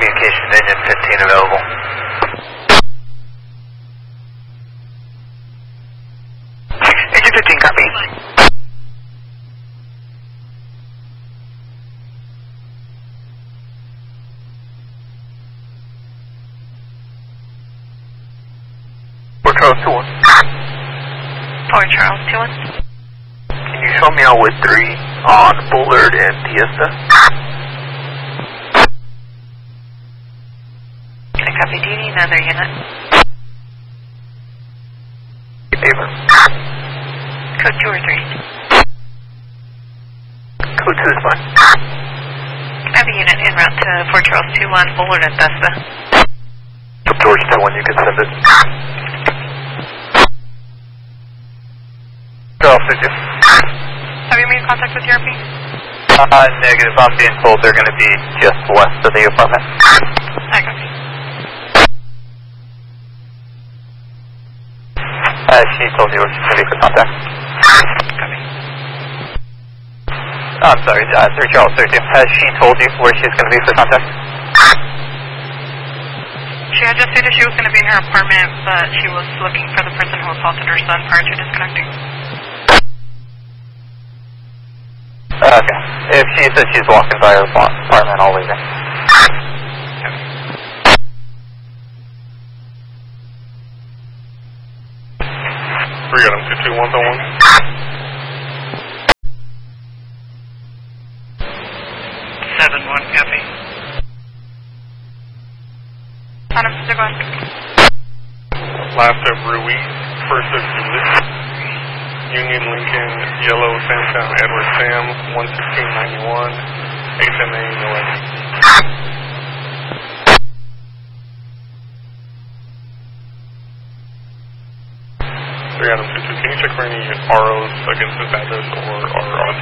communication, engine 15 available. Engine 15, copy. Fort Charles 2-1. Fort Charles 2-1. Can you show me out with 3 on Bullard and Fiesta? I copy. Do you need another unit? Paper. Code 2 or 3? Code 2 is fine. I have a unit en route to Fort Charles 2-1, Bullard and Thesta. George 2-1, you can send it. Charles 2-2. Have you made contact with ERP? Negative. I'm being told they're going to be just west of the apartment. I copy. She told you where she's going to be for contact. Copy. I'm sorry, 3 Charles 32. Has she told you where she's going to be for contact? She had just stated she was going to be in her apartment, but she was looking for the person who assaulted her son prior to disconnecting. Okay. If she says she's walking by her apartment, I'll leave her. 3 Adam 221-1. 7-1, copy. Adam, they're going. Last of Ruiz, first of Ulysses, Union Lincoln, Yellow Samtown Edward Sam, 11691, HMA Noel. 3 Adam 22, can you check for any ROs against this address or are